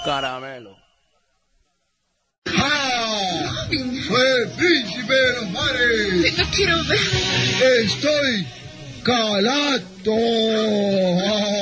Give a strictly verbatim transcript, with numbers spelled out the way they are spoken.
Caramelo. ¡Ah! ¡Soy el príncipe de los mares! No quiero ver. ¡Estoy calato!